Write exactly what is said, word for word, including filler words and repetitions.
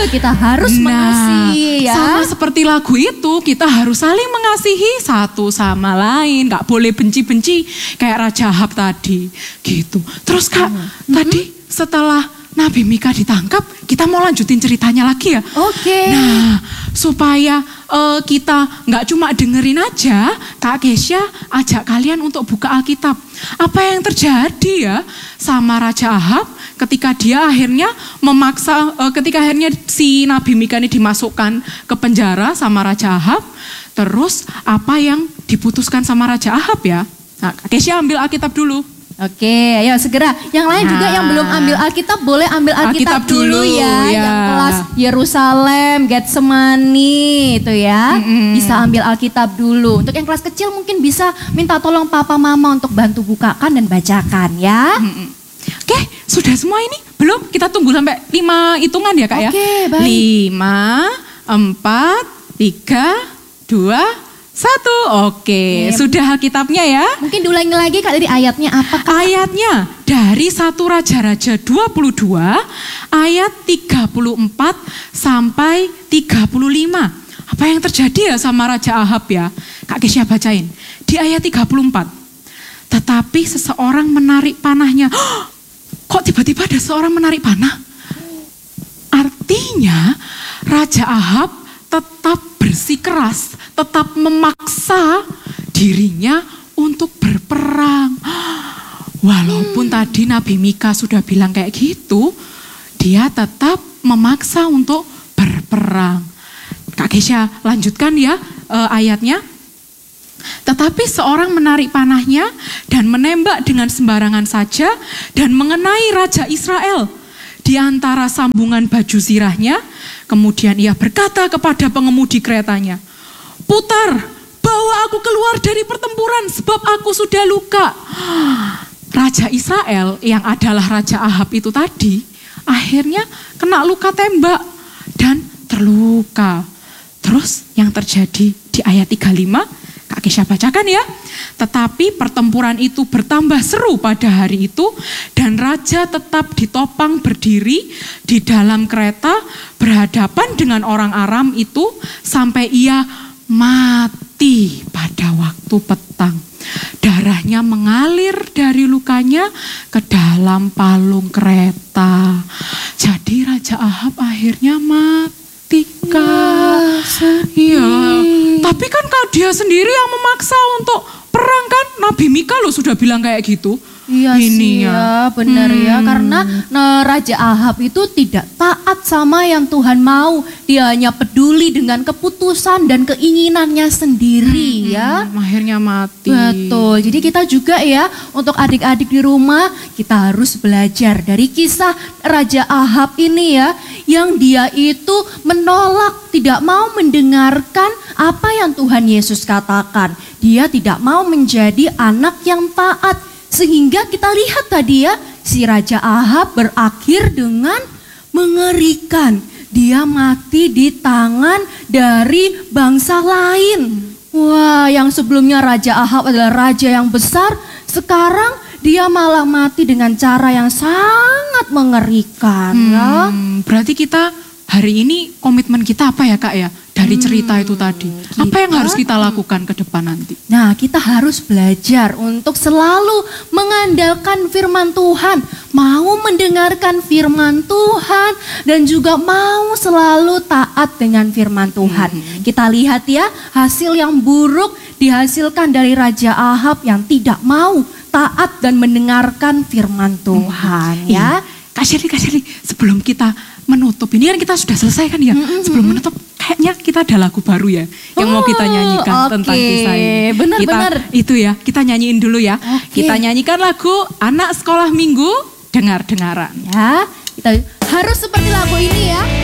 kita harus nah, mengasihi ya. Sama seperti lagu itu, kita harus saling mengasihi satu sama lain. Gak boleh benci-benci kayak Raja Ahab tadi. Gitu. Terus Kak, hmm. tadi setelah Nabi Mika ditangkap, kita mau lanjutin ceritanya lagi ya. Oke. Okay. Nah, supaya uh, kita nggak cuma dengerin aja, Kak Kesha ajak kalian untuk buka Alkitab. Apa yang terjadi ya sama Raja Ahab ketika dia akhirnya memaksa, uh, ketika akhirnya si Nabi Mika ini dimasukkan ke penjara sama Raja Ahab. Terus apa yang diputuskan sama Raja Ahab ya? Nah, Kak Kesha ambil Alkitab dulu. Oke, ayo segera. Yang lain nah, juga yang belum ambil Alkitab boleh ambil Alkitab, Alkitab dulu, dulu ya. ya. Yang kelas Yerusalem, Getsemani itu ya. Mm-hmm. Bisa ambil Alkitab dulu. Untuk yang kelas kecil mungkin bisa minta tolong papa mama untuk bantu bukakan dan bacakan ya. Mm-hmm. Oke, sudah semua ini? Belum? Kita tunggu sampai lima hitungan ya Kak ya. Oke, baik. Lima, empat, tiga, dua, satu, oke. Sudah Alkitabnya ya. Mungkin diulangi lagi Kak, dari ayatnya apa Kak? Ayatnya dari satu Raja-Raja dua puluh dua ayat tiga puluh empat sampai tiga puluh lima. Apa yang terjadi ya sama Raja Ahab ya? Kak Kesha bacain. Di ayat tiga puluh empat. Tetapi seseorang menarik panahnya. Oh, kok tiba-tiba ada seorang menarik panah? Artinya Raja Ahab tetap bersikeras, tetap memaksa dirinya untuk berperang. Walaupun hmm. tadi Nabi Mika sudah bilang kayak gitu, dia tetap memaksa untuk berperang. Kak Kesha lanjutkan ya uh, ayatnya. Tetapi seorang menarik panahnya dan menembak dengan sembarangan saja dan mengenai Raja Israel di antara sambungan baju zirahnya. Kemudian ia berkata kepada pengemudi keretanya, putar, bawa aku keluar dari pertempuran sebab aku sudah luka. Raja Israel yang adalah Raja Ahab itu tadi, akhirnya kena luka tembak dan terluka. Terus yang terjadi di ayat tiga puluh lima, Kak Kesha bacakan ya. Tetapi pertempuran itu bertambah seru pada hari itu dan raja tetap ditopang berdiri di dalam kereta berhadapan dengan orang Aram itu sampai ia mati pada waktu petang. Darahnya mengalir dari lukanya ke dalam palung kereta. Jadi Raja Ahab akhirnya mati. Kak. Iya. Tapi kan Kak dia sendiri yang memaksa untuk perang kan. Nabi Mika loh sudah bilang kayak gitu. Iya ini sih ya, benar hmm. ya. Karena nah, Raja Ahab itu tidak taat sama yang Tuhan mau. Dia hanya peduli dengan keputusan dan keinginannya sendiri hmm, ya. Akhirnya mati. Betul. Jadi kita juga ya untuk adik-adik di rumah kita harus belajar dari kisah Raja Ahab ini ya. Yang dia itu menolak, tidak mau mendengarkan apa yang Tuhan Yesus katakan. Dia tidak mau menjadi anak yang taat. Sehingga kita lihat tadi ya, si Raja Ahab berakhir dengan mengerikan. Dia mati di tangan dari bangsa lain. Wah, yang sebelumnya Raja Ahab adalah raja yang besar, sekarang dia malah mati dengan cara yang sangat mengerikan. Hmm, ya. Berarti kita hari ini komitmen kita apa ya Kak ya? Dari cerita hmm, itu tadi. Kita, apa yang harus kita lakukan ke depan nanti? Nah, kita harus belajar untuk selalu mengandalkan firman Tuhan. Mau mendengarkan firman Tuhan dan juga mau selalu taat dengan firman Tuhan. Hmm. Kita lihat ya, hasil yang buruk dihasilkan dari Raja Ahab yang tidak mau taat dan mendengarkan firman Tuhan. Hmm. Ya, Kak Shirley, Kak Shirley, sebelum kita menutup, ini kan kita sudah selesai kan ya. Mm-hmm. Sebelum menutup, kayaknya kita ada lagu baru ya yang oh, mau kita nyanyikan okay. tentang kisah ini. Benar-benar. Itu ya, kita nyanyiin dulu ya. Okay. Kita nyanyikan lagu Anak Sekolah Minggu, Dengar-dengaran. Ya, kita harus seperti lagu ini ya.